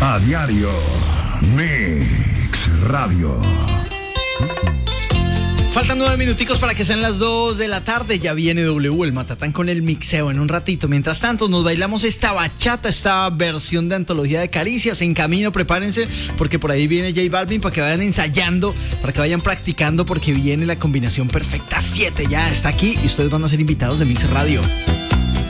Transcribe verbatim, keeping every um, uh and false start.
A diario. Mix Radio. Faltan nueve minuticos para que sean las dos de la tarde. Ya viene W, el Matatán con el mixeo en un ratito. Mientras tanto, nos bailamos esta bachata, esta versión de antología de Caricias. En camino, prepárense, porque por ahí viene J Balvin para que vayan ensayando, para que vayan practicando, porque viene la combinación perfecta siete. Ya está aquí y ustedes van a ser invitados de Mix Radio.